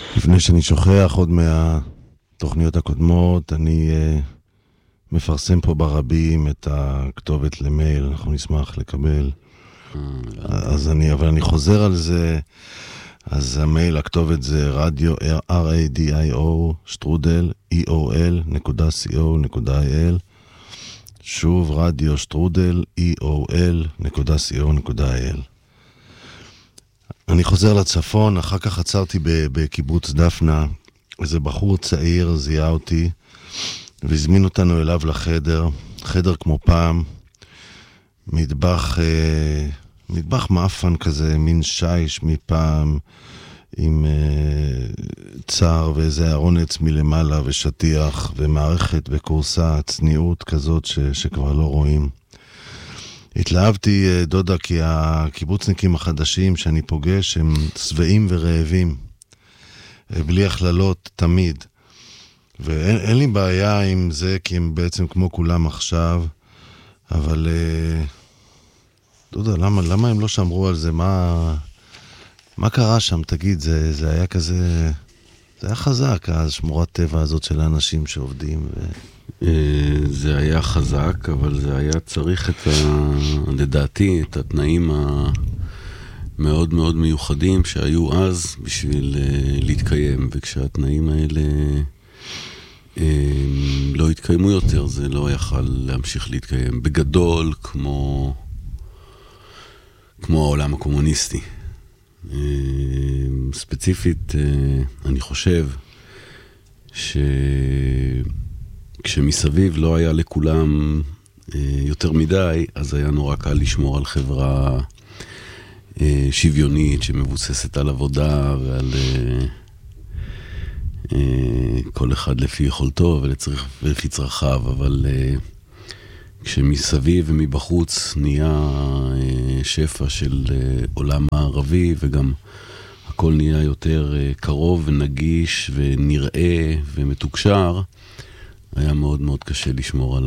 לפני שאני שוכח עוד מהתוכניות הקודמות, אני מפרסם פה ברבים את הכתובת למייל, אנחנו נשמח לקבל. אבל אני חוזר על זה. אז המייל, הכתובת זה רדיו, radio, שטרודל, eol.co.il. שוב, רדיו, שטרודל, eol.co.il. אני חוזר לצפון, אחר כך עצרתי בקיבוץ דפנה, איזה בחור צעיר זיהה אותי, והזמין אותנו אליו לחדר, חדר כמו פעם, מטבח מאפן כזה, מין שיש מפעם, עם צער ואיזה ארונץ מלמעלה ושטיח, ומערכת בקורסה, צניעות כזאת שכבר לא רואים. התלהבתי, דודה, כי הקיבוצניקים החדשים שאני פוגש הם שבעים ורעבים, בלי הכללות תמיד. ואין לי בעיה עם זה, כי הם בעצם כמו כולם עכשיו, אבל דודה, למה הם לא שמרו על זה? מה קרה שם? תגיד, זה היה כזה, זה היה חזק, השמורת טבע הזאת של האנשים שעובדים זה היה חזק, אבל זה היה צריך לדעתי, את התנאים המאוד מאוד מיוחדים שהיו אז בשביל להתקיים, וכשהתנאים האלה לא התקיימו יותר, זה לא יכל להמשיך להתקיים. בגדול, כמו העולם הקומוניסטי. ספציפית, אני חושב כשמסביב לא היה לכולם יותר מדי, אז היה נורא קל לשמור על חברה שוויונית שמבוססת על עבודה ועל כל אחד לפי יכולתו ולפי צרכיו, אבל כשמסביב ומבחוץ נהיה שפע של עולם מערבי, וגם הכל נהיה יותר קרוב ונגיש ונראה ומתוקשר, היה מאוד מאוד קשה לשמור על